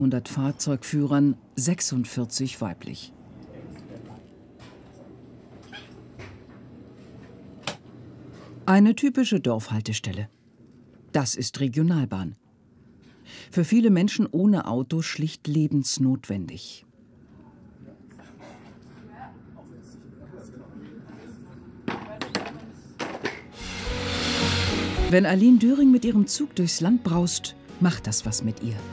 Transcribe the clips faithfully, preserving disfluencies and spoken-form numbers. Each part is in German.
hundert Fahrzeugführern sechsundvierzig weiblich. Eine typische Dorfhaltestelle. Das ist Regionalbahn. Für viele Menschen ohne Auto schlicht lebensnotwendig. Wenn Aline Döring mit ihrem Zug durchs Land braust, macht das was mit ihr.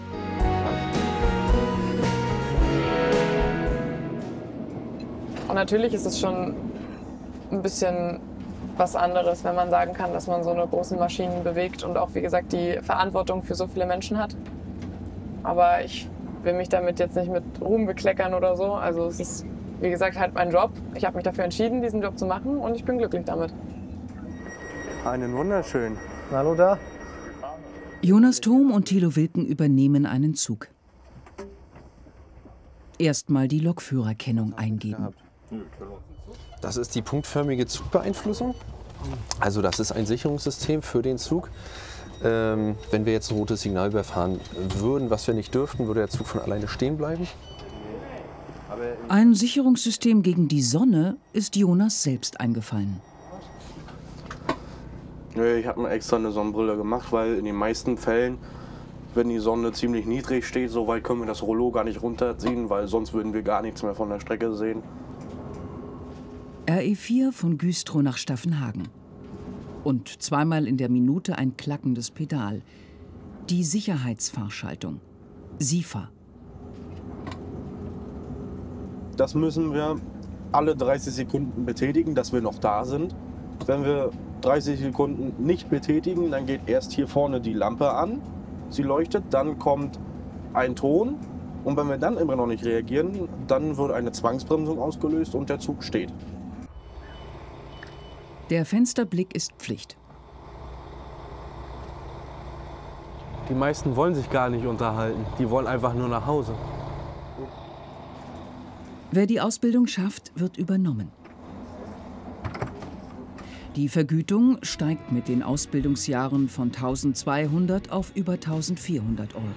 Und natürlich ist es schon ein bisschen was anderes, wenn man sagen kann, dass man so eine großen Maschinen bewegt und auch, wie gesagt, die Verantwortung für so viele Menschen hat. Aber ich will mich damit jetzt nicht mit Ruhm bekleckern oder so. Also es ist, wie gesagt, halt mein Job. Ich habe mich dafür entschieden, diesen Job zu machen und ich bin glücklich damit. Einen wunderschönen. Hallo da. Jonas Thom und Thilo Wilken übernehmen einen Zug. Erstmal die Lokführerkennung eingeben. Das ist die punktförmige Zugbeeinflussung. Also das ist ein Sicherungssystem für den Zug. Ähm, wenn wir jetzt ein rotes Signal überfahren würden, was wir nicht dürften, würde der Zug von alleine stehen bleiben. Ein Sicherungssystem gegen die Sonne ist Jonas selbst eingefallen. Ich habe mir extra eine Sonnenbrille gemacht, weil in den meisten Fällen, wenn die Sonne ziemlich niedrig steht, so weit können wir das Rollo gar nicht runterziehen, weil sonst würden wir gar nichts mehr von der Strecke sehen. R E vier von Güstrow nach Staffenhagen. Und zweimal in der Minute ein klackendes Pedal. Die Sicherheitsfahrschaltung. SIFA. Das müssen wir alle dreißig Sekunden betätigen, dass wir noch da sind. Wenn wir dreißig Sekunden nicht betätigen, dann geht erst hier vorne die Lampe an. Sie leuchtet, dann kommt ein Ton. Und wenn wir dann immer noch nicht reagieren, dann wird eine Zwangsbremsung ausgelöst und der Zug steht. Der Fensterblick ist Pflicht. Die meisten wollen sich gar nicht unterhalten. Die wollen einfach nur nach Hause. Wer die Ausbildung schafft, wird übernommen. Die Vergütung steigt mit den Ausbildungsjahren von tausendzweihundert auf über eintausendvierhundert Euro.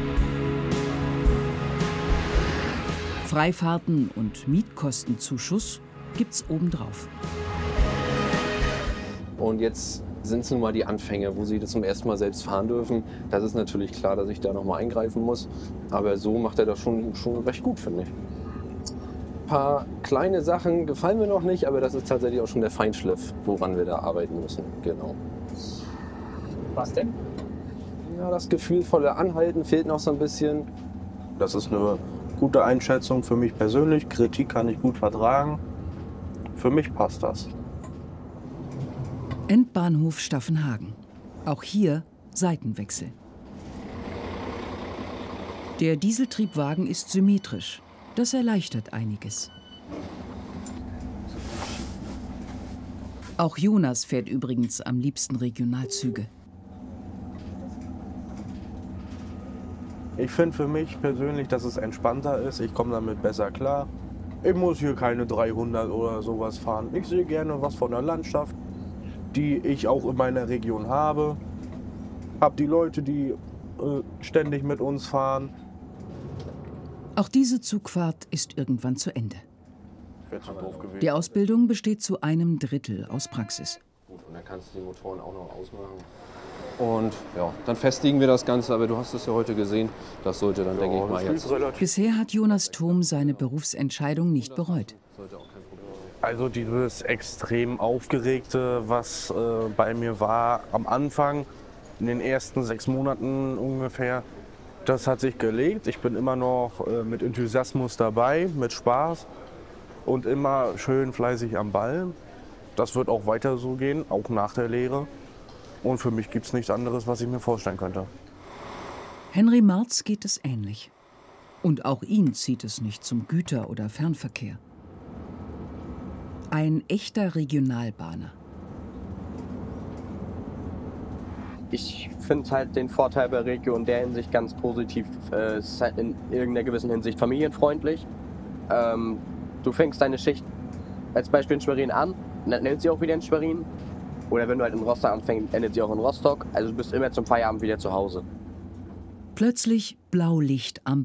Freifahrten und Mietkostenzuschuss gibt's obendrauf. Und jetzt sind es nun mal die Anfänge, wo sie das zum ersten Mal selbst fahren dürfen. Das ist natürlich klar, dass ich da noch mal eingreifen muss. Aber so macht er das schon, schon recht gut, finde ich. Ein paar kleine Sachen gefallen mir noch nicht, aber das ist tatsächlich auch schon der Feinschliff, woran wir da arbeiten müssen. Genau. Was denn? Ja, das gefühlvolle Anhalten fehlt noch so ein bisschen. Das ist eine gute Einschätzung für mich persönlich. Kritik kann ich gut vertragen. Für mich passt das. Endbahnhof Staffenhagen. Auch hier Seitenwechsel. Der Dieseltriebwagen ist symmetrisch. Das erleichtert einiges. Auch Jonas fährt übrigens am liebsten Regionalzüge. Ich finde für mich persönlich, dass es entspannter ist. Ich komme damit besser klar. Ich muss hier keine dreihundert oder sowas fahren. Ich sehe gerne was von der Landschaft, die ich auch in meiner Region habe. Hab die Leute, die äh, ständig mit uns fahren. Auch diese Zugfahrt ist irgendwann zu Ende. Wäre zu doof gewesen. Die Ausbildung besteht zu einem Drittel aus Praxis. Gut, und dann kannst du die Motoren auch noch ausmachen. Und ja, dann festigen wir das Ganze, aber du hast es ja heute gesehen. Das sollte dann, ja, denke ich mal, jetzt. Bisher hat Jonas Thom seine Berufsentscheidung nicht bereut. Also dieses extrem Aufgeregte, was äh, bei mir war am Anfang, in den ersten sechs Monaten ungefähr, das hat sich gelegt. Ich bin immer noch äh, mit Enthusiasmus dabei, mit Spaß und immer schön fleißig am Ball. Das wird auch weiter so gehen, auch nach der Lehre. Und für mich gibt es nichts anderes, was ich mir vorstellen könnte. Henry Marz geht es ähnlich. Und auch ihn zieht es nicht zum Güter- oder Fernverkehr. Ein echter Regionalbahner. Ich finde halt den Vorteil bei Regio in der Hinsicht ganz positiv. Äh, es ist halt in irgendeiner gewissen Hinsicht familienfreundlich. Ähm, du fängst deine Schicht als Beispiel in Schwerin an, dann endet sie auch wieder in Schwerin. Oder wenn du halt in Rostock anfängst, endet sie auch in Rostock. Also du bist immer zum Feierabend wieder zu Hause. Plötzlich Blaulicht am